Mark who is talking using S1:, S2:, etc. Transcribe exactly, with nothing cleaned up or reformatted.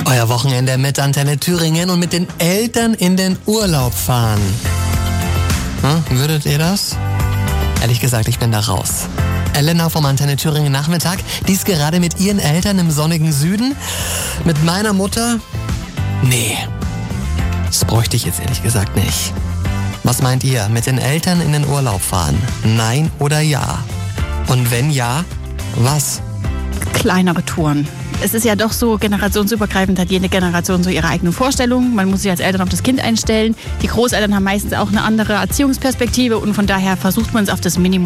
S1: Euer Wochenende mit Antenne Thüringen und mit den Eltern in den Urlaub fahren. Hm, würdet ihr das? Ehrlich gesagt, ich bin da raus. Elena vom Antenne Thüringen Nachmittag, die ist gerade mit ihren Eltern im sonnigen Süden. Mit meiner Mutter? Nee, das bräuchte ich jetzt ehrlich gesagt nicht. Was meint ihr? Mit den Eltern in den Urlaub fahren? Nein oder ja? Und wenn ja, was?
S2: Kleinere Touren. Es ist ja doch so, generationsübergreifend hat jede Generation so ihre eigene Vorstellung. Man muss sich als Eltern auf das Kind einstellen. Die Großeltern haben meistens auch eine andere Erziehungsperspektive und von daher versucht man es auf das Minimum